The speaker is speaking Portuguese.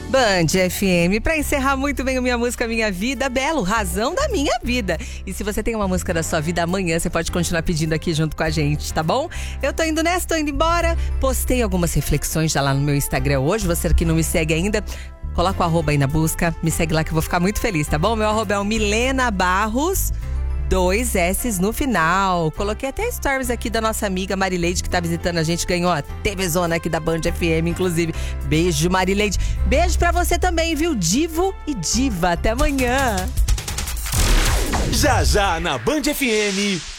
Band FM, pra encerrar muito bem a Minha Música Minha Vida, Belo, Razão da Minha Vida. E se você tem uma música da sua vida amanhã, você pode continuar pedindo aqui junto com a gente, tá bom? Eu tô indo nessa, tô indo embora. Postei algumas reflexões já lá no meu Instagram hoje. Você que não me segue ainda, coloca o arroba aí na busca, me segue lá que eu vou ficar muito feliz, tá bom? Meu arroba é o Milena Barros, 2 S's no final. Coloquei até stories aqui da nossa amiga Marileide, que tá visitando a gente, ganhou a TV Zona aqui da Band FM, inclusive. Beijo, Marileide. Beijo pra você também, viu? Divo e Diva. Até amanhã. Já já na Band FM.